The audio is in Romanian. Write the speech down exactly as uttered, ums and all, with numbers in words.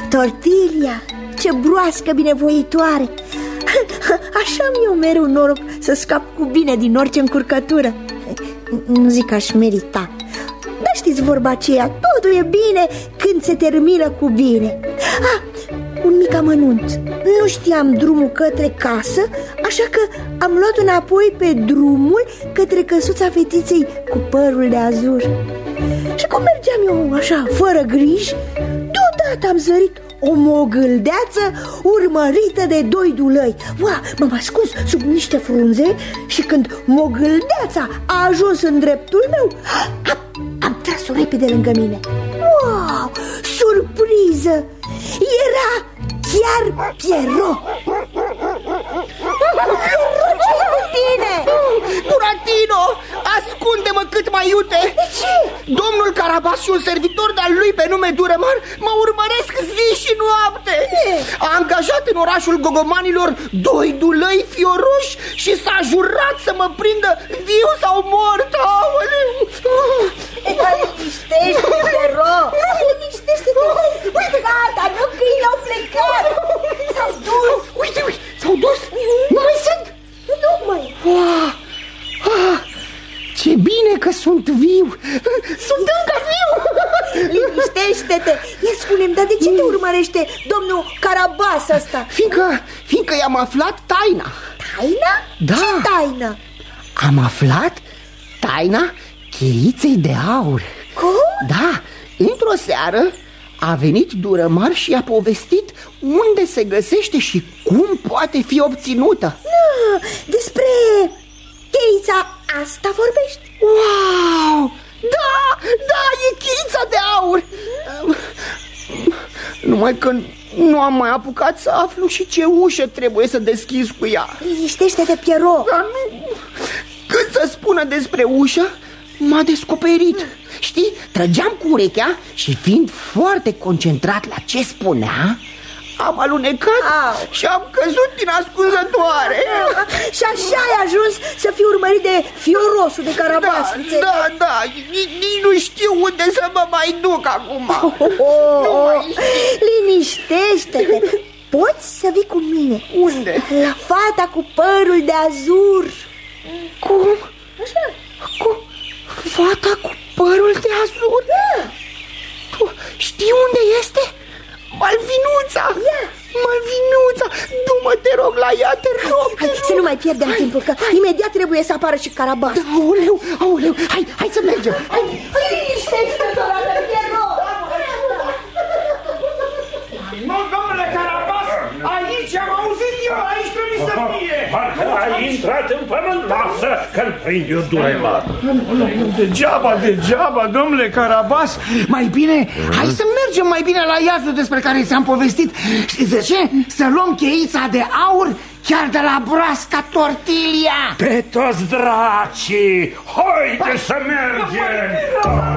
Tortilia, ce broască binevoitoare! Așa am eu mereu noroc să scap cu bine din orice încurcătură. Nu zic că aș merita, dar știți vorba aceea, totul e bine când se termină cu bine. Ah, un mic amănunt. Nu știam drumul către casă, așa că am luat înapoi pe drumul către căsuța fetiței cu părul de azur. Și cum mergeam eu așa, fără griji, deodată am zărit o mogâldeață urmărită de doi dulăi. Ua, m-am ascuns sub niște frunze și când mogâldeața a ajuns în dreptul meu, am, am tras-o repede lângă mine. Wow, surpriză! Era chiar Pierrot! Ce-i cu tine? Buratino, ascunde-mă cât mai iute! De ce? Domnul Carabas și un servitor de-al lui pe nume Duremar mă urmăresc zi și noapte. A angajat în orașul Gogomanilor doi dulăi fioroși și s-a jurat să mă prindă viu sau mort. Aoleu! Liniștește-te, Pierrot! Liniștește-te! Uite, gata, nu câini au plecat! S-au dus! Uite, uite, s-au dus? Nu mai sunt? Nu mai! Ah, ah, ce bine că sunt viu! Sunt încă viu! Liniștește-te! Ia spune-mi, dar de ce te urmărește domnul Carabas ăsta? Fiindcă, fiindcă i-am aflat taina. Taina? Da. Ce taină? Am aflat taina cheiței de aur. Cum? Da, într-o seară a venit Duremar și i-a povestit unde se găsește și cum poate fi obținută. Nu, despre cheița asta vorbești? Wow! Da, da, e cheița de aur. Numai că nu am mai apucat să aflu și ce ușă trebuie să deschizi cu ea. Liniștește-te, Pierrot. Dar nu... Cât să spună despre ușă, m-a descoperit. Știi, trăgeam cu urechea și fiind foarte concentrat la ce spunea, am alunecat Au. și am căzut din ascunzătoare. Și așa ai ajuns să fii urmărit de fiorosul de Carabas. Da, da, da, nici nu știu unde să mă mai duc acum. oh, oh, Nu oh. mai știu. Liniștește-te. Poți să vii cu mine. Unde? La fata cu părul de azur. Cum? Așa. Cu fata cu părul de azur? Da. Tu știi unde este? Malvinuța! Ia. Malvinuța! Du-mă, te rog, la ea, te rog, te Hai, rog. să nu mai pierdem timpul, că imediat trebuie să apară și Carabas. Da, aoleu, aoleu, hai, hai să mergem. Hai. Liniștește-te, Pierrot. Nu, domnule Carabas, aici am auzit eu, aici trebuie să fie. Parcă ai intrat în pământ, lasă că-l prind eu Duremar. Degeaba, degeaba, domnule Carabas. Mai bine, hai să mergem mai bine la iazul despre care ți-am povestit. Știți de ce? Să luăm cheița de aur chiar de la broasca Tortilia. Pe toți dracii, haide să mergem!